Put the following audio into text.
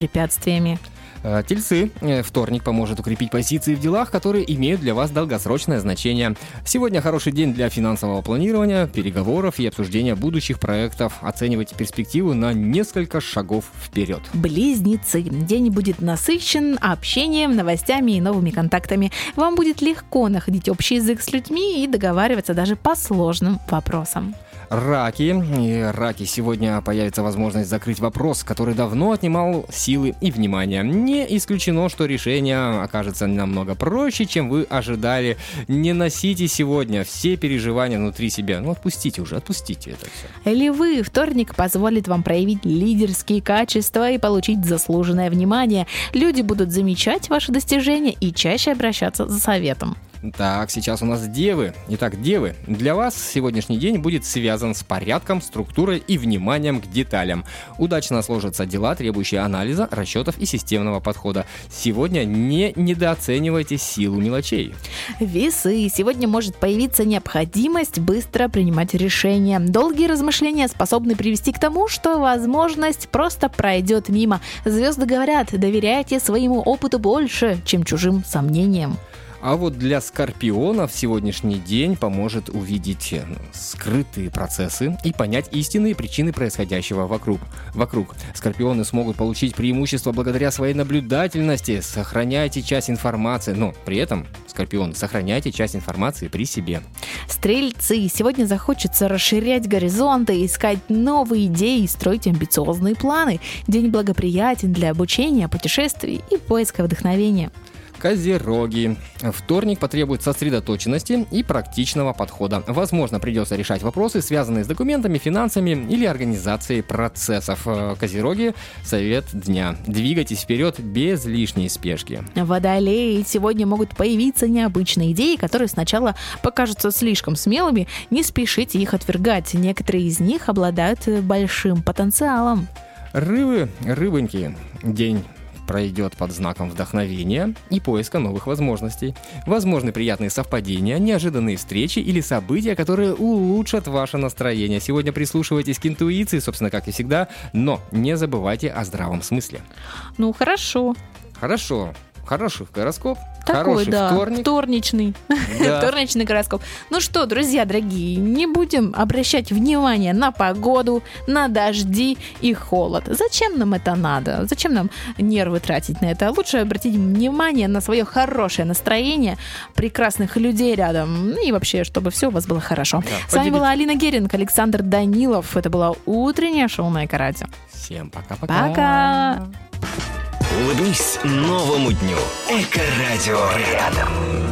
препятствиями. Тельцы. Вторник поможет укрепить позиции в делах, которые имеют для вас долгосрочное значение. Сегодня хороший день для финансового планирования, переговоров и обсуждения будущих проектов. Оценивайте перспективу на несколько шагов вперед. Близнецы. День будет насыщен общением, новостями и новыми контактами. Вам будет легко находить общий язык с людьми и договариваться даже по сложным вопросам. Раки. Сегодня появится возможность закрыть вопрос, который давно отнимал силы и внимание. Не исключено, что решение окажется намного проще, чем вы ожидали. Не носите сегодня все переживания внутри себя. Отпустите это все. Львы. Вторник позволит вам проявить лидерские качества и получить заслуженное внимание. Люди будут замечать ваши достижения и чаще обращаться за советом. Так, сейчас у нас девы. Итак, девы, для вас сегодняшний день будет связан с порядком, структурой и вниманием к деталям. Удачно сложатся дела, требующие анализа, расчетов и системного подхода. Сегодня не недооценивайте силу мелочей. Весы. Сегодня может появиться необходимость быстро принимать решения. Долгие размышления способны привести к тому, что возможность просто пройдет мимо. Звезды говорят, доверяйте своему опыту больше, чем чужим сомнениям. А вот для скорпионов сегодняшний день поможет увидеть скрытые процессы и понять истинные причины происходящего вокруг. Скорпионы смогут получить преимущество благодаря своей наблюдательности. Сохраняйте часть информации, но при этом, скорпионы, сохраняйте часть информации при себе. Стрельцы. Сегодня захочется расширять горизонты, искать новые идеи и строить амбициозные планы. День благоприятен для обучения, путешествий и поиска вдохновения. Козероги. Вторник потребует сосредоточенности и практичного подхода. Возможно, придется решать вопросы, связанные с документами, финансами или организацией процессов. Козероги, совет дня. Двигайтесь вперед без лишней спешки. Водолеи. Сегодня могут появиться необычные идеи, которые сначала покажутся слишком смелыми. Не спешите их отвергать. Некоторые из них обладают большим потенциалом. Рыбоньки. День пройдет под знаком вдохновения и поиска новых возможностей. Возможны приятные совпадения, неожиданные встречи или события, которые улучшат ваше настроение. Сегодня прислушивайтесь к интуиции, собственно, как и всегда, но не забывайте о здравом смысле. Хороший гороскоп. Такой, хороший да, вторник. Вторничный. Да. Вторничный гороскоп. Ну что, друзья дорогие, не будем обращать внимание на погоду, на дожди и холод. Зачем нам это надо? Зачем нам нервы тратить на это? Лучше обратить внимание на свое хорошее настроение, прекрасных людей рядом и вообще, чтобы все у вас было хорошо. Да, С вами была Алина Геринг, Александр Данилов. Это было утреннее шоу на Эко-радио. Всем пока-пока. Пока! Улыбнись новому дню. Эко-радио рядом.